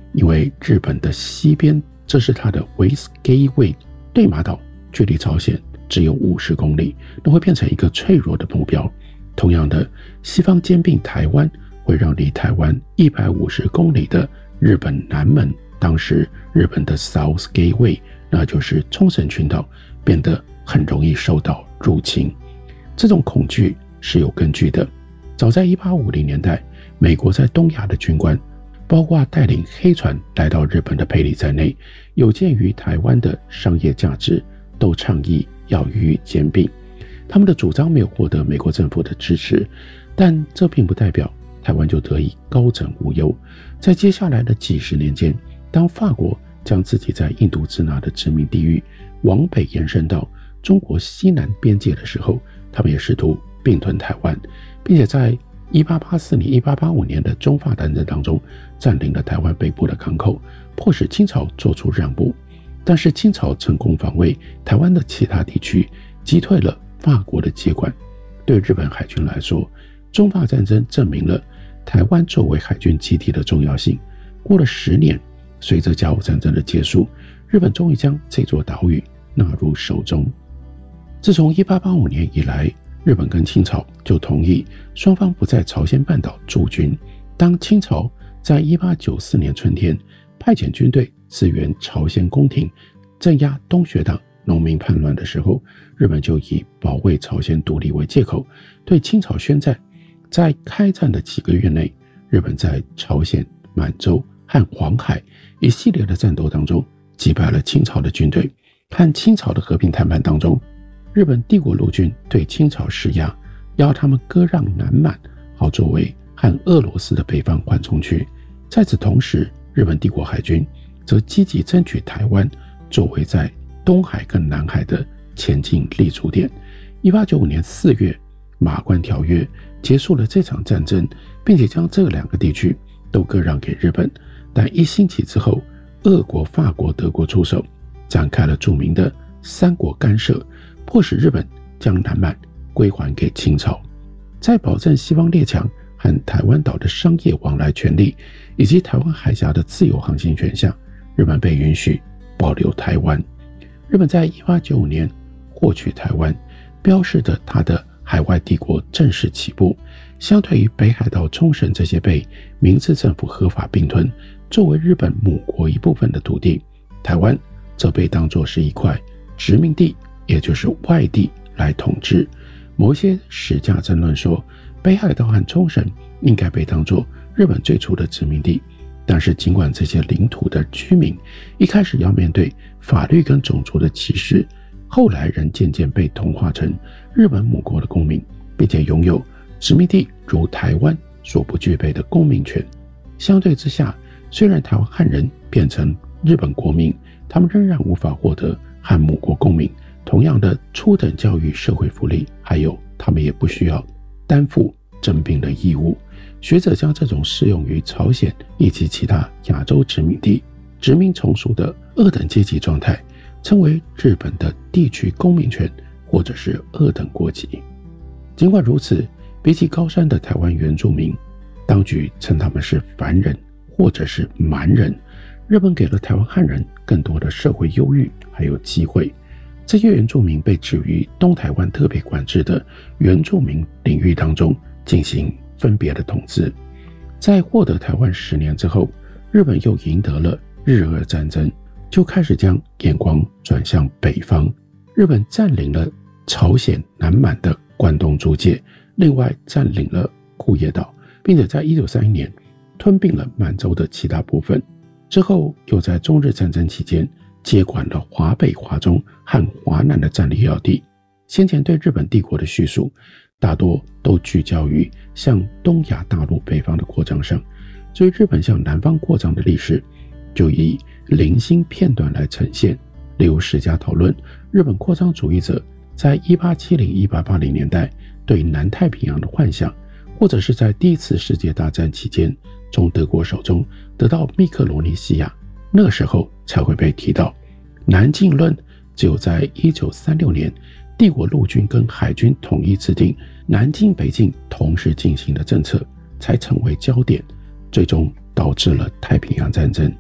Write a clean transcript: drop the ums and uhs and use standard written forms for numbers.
因为日本的西边，这是它的 West Gateway 对马岛，距离朝鲜只有50公里，那会变成一个脆弱的目标。同样的，西方兼并台湾，会让离台湾150公里的日本南门，当时日本的 South Gateway， 那就是冲绳群岛，变得很容易受到入侵。这种恐惧是有根据的。早在1850年代，美国在东亚的军官，包括带领黑船来到日本的佩里在内，有鉴于台湾的商业价值，都倡议要予以兼并。他们的主张没有获得美国政府的支持，但这并不代表台湾就得以高枕无忧。在接下来的几十年间，当法国将自己在印度支那的殖民地域往北延伸到中国西南边界的时候，他们也试图并吞台湾，并且在1884年、1885年的中法战争当中占领了台湾北部的港口，迫使清朝做出让步。但是清朝成功防卫台湾的其他地区，击退了法国的接管。对日本海军来说，中法战争证明了台湾作为海军基地的重要性。过了10年，随着甲午战争的结束，日本终于将这座岛屿纳入手中。自从1885年以来，日本跟清朝就同意双方不在朝鲜半岛驻军。当清朝在1894年春天派遣军队支援朝鲜宫廷，镇压东学党农民叛乱的时候，日本就以保卫朝鲜独立为借口，对清朝宣战。在开战的几个月内，日本在朝鲜、满洲和黄海一系列的战斗当中击败了清朝的军队。和清朝的和平谈判当中，日本帝国陆军对清朝施压，要他们割让南满，好作为和俄罗斯的北方缓冲区。在此同时，日本帝国海军则积极争取台湾作为在东海跟南海的前进立足点。1895年4月，马关条约结束了这场战争，并且将这2个地区都割让给日本。但1星期之后，俄国、法国、德国出手，展开了著名的3国干涉，迫使日本将南满归还给清朝。在保证西方列强和台湾岛的商业往来权利，以及台湾海峡的自由航行权下，日本被允许保留台湾。日本在1895年获取台湾，标示着它的海外帝国正式起步。相对于北海道、冲绳这些被明治政府合法并吞，作为日本母国一部分的土地，台湾则被当作是一块殖民地，也就是外地来统治。某些史家争论说，北海道和冲绳应该被当作日本最初的殖民地。但是尽管这些领土的居民一开始要面对法律跟种族的歧视，后来人渐渐被同化成日本母国的公民，并且拥有殖民地如台湾所不具备的公民权。相对之下，虽然台湾汉人变成日本国民，他们仍然无法获得和母国公民同样的初等教育、社会福利，还有他们也不需要担负征兵的义务。学者将这种适用于朝鲜以及其他亚洲殖民地殖民从属的二等阶级状态，称为日本的地区公民权，或者是二等国籍。尽管如此，比起高山的台湾原住民，当局称他们是凡人或者是蛮人。日本给了台湾汉人更多的社会优遇还有机会。这些原住民被置于东台湾特别管制的原住民领域当中进行分别的统治。在获得台湾10年之后，日本又赢得了日俄战争，就开始将眼光转向北方。日本占领了朝鲜南满的关东租界，另外占领了库页岛，并且在1931年吞并了满洲的其他部分。之后又在中日战争期间接管了华北、华中和华南的战略要地。先前对日本帝国的叙述大多都聚焦于向东亚大陆北方的扩张上，所以日本向南方扩张的历史就以零星片段来呈现。例如史家讨论日本扩张主义者在1870、1880年代对南太平洋的幻想，或者是在第一次世界大战期间从德国手中得到密克罗尼西亚，那个时候才会被提到。南进论只有在1936年帝国陆军跟海军统一制定南进北进同时进行的政策才成为焦点，最终导致了太平洋战争。